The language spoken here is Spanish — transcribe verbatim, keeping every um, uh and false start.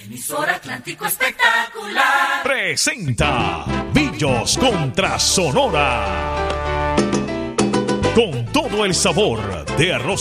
Emisor Atlántico Espectacular presenta Billos contra Sonora. Con todo el sabor de arroz